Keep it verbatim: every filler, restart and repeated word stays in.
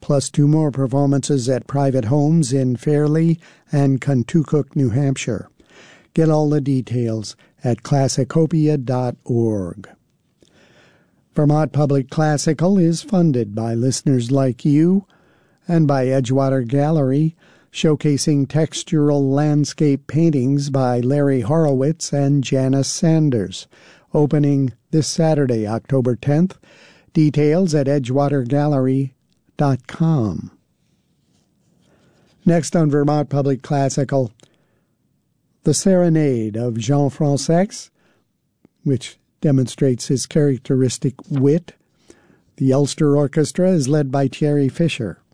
plus two more performances at private homes in Fairleigh and Contoocook, New Hampshire. Get all the details at classicopia dot org. Vermont Public Classical is funded by listeners like you and by Edgewater Gallery, showcasing textural landscape paintings by Larry Horowitz and Janice Sanders, opening this Saturday, October tenth. Details at edgewater gallery dot com. Next on Vermont Public Classical, The Serenade of Jean Fransex, which demonstrates his characteristic wit. The Ulster Orchestra is led by Thierry Fisher.